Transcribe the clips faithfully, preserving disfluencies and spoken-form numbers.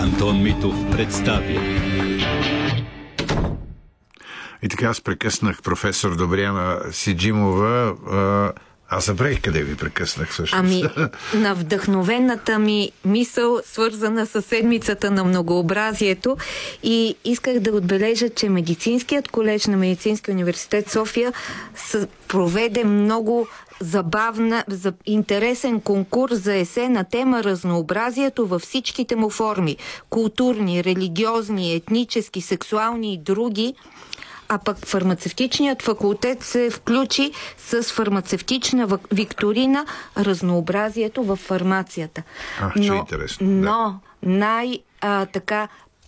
Антон Митов представя. И така аз прекъснах професор Добряна Сиджимова. Аз забравих къде ви прекъснах всъщност. Ами, на вдъхновената ми мисъл, свързана с седмицата на многообразието, и исках да отбележа, че Медицинският колеж на Медицинския университет София проведе много забавна, за интересен конкурс за есе на тема разнообразието във всичките му форми. Културни, религиозни, етнически, сексуални и други. А пък фармацевтичният факултет се включи с фармацевтична викторина разнообразието в фармацията. А, но, че интересно. Но да. най-така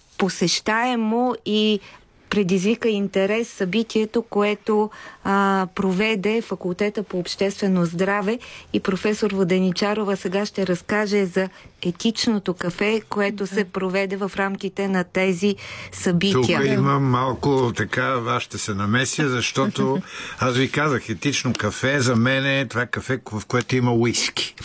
посещаемо и предизвика интерес събитието, което а, проведе факултета по обществено здраве, и професор Воденичарова сега ще разкаже за етичното кафе, което да. се проведе в рамките на тези събития. Тук имам малко така, аз ще се намеся, защото аз ви казах, етично кафе за мен е това кафе, в което има уиски.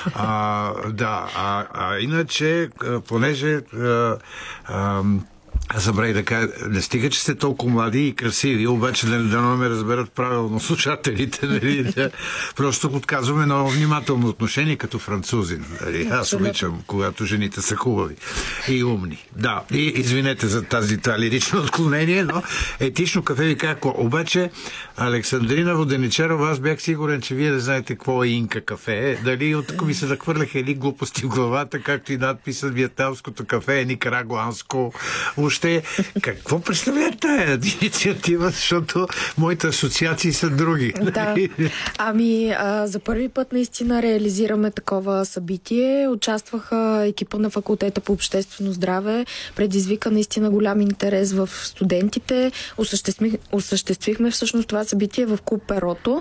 А, да, а, а иначе, понеже а, а, аз забравих да кажа, не стига, че сте толкова млади и красиви, обаче да, да не ме разберат правилно слушателите. Нали? Да, просто отказваме много внимателно отношение като французин. Нали? Аз обичам, когато жените са хубави и умни. Да, и извинете за тази това лирично отклонение, но етично кафе ви казах. Обаче, Александрина Воденичарова, аз бях сигурен, че вие не знаете какво е инка кафе. Дали от тук ми се захвърляха едни глупости в главата, както и надписът виетнамското кафе е никарагуанско. Въобще, какво представлява тая инициатива, защото моите асоциации са други. Да. Ами, а, за първи път наистина реализираме такова събитие. Участваха екипа на факултета по обществено здраве. Предизвика наистина голям интерес в студентите. Осъществих, осъществихме всъщност това събитие в клуб Перото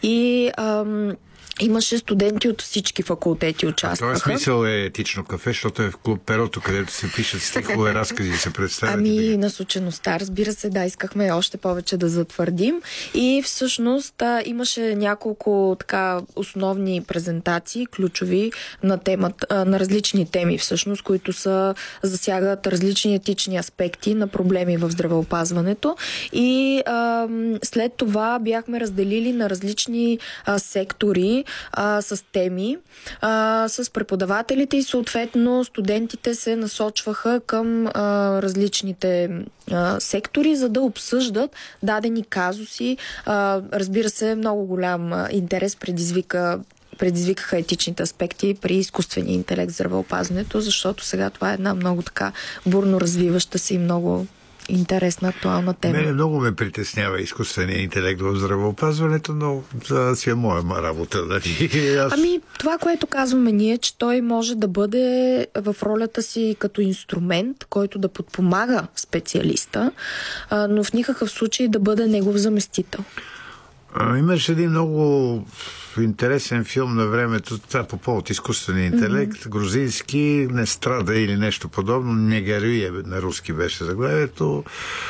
и ам, имаше студенти от всички факултети участваха. В този смисъл е етично кафе, защото е в клуб Перото, където се пишат стихове, разкази и се представят. Ами, насочеността, разбира се, да, искахме още повече да затвърдим. И всъщност а, имаше няколко така основни презентации, ключови на темата, а, на различни теми всъщност, които са засягат различни етични аспекти на проблеми в здравеопазването. И а, след това бяхме разделили на различни а, сектори, А, с теми, а, с преподавателите, и съответно студентите се насочваха към а, различните а, сектори, за да обсъждат дадени казуси. А, разбира се, много голям а, интерес предизвика предизвикаха етичните аспекти при изкуствения интелект в здравеопазването, защото сега това е една много така бурно развиваща се и много интересна, актуална тема. Мене много ме притеснява изкуствения интелект в здравеопазването, но за си е моя работа. Дали? Аз... Ами, това, което казваме ние, че той може да бъде в ролята си като инструмент, който да подпомага специалиста, но в никакъв случай да бъде негов заместител. А, имаше един много интересен филм на времето, това по повод изкуствения интелект, mm-hmm. грузински, не страда или нещо подобно, Негеруя на руски беше заглавието.